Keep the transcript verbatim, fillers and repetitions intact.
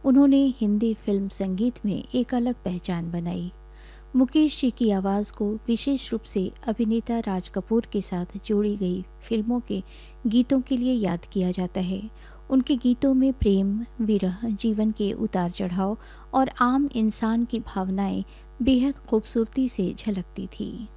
उन्होंने हिंदी फिल्म संगीत में एक अलग पहचान बनाई। मुकेश जी की आवाज़ को विशेष रूप से अभिनेता राज कपूर के साथ जोड़ी गई फिल्मों के गीतों के लिए याद किया जाता है। उनके गीतों में प्रेम, विरह, जीवन के उतार चढ़ाव और आम इंसान की भावनाएं बेहद खूबसूरती से झलकती थी।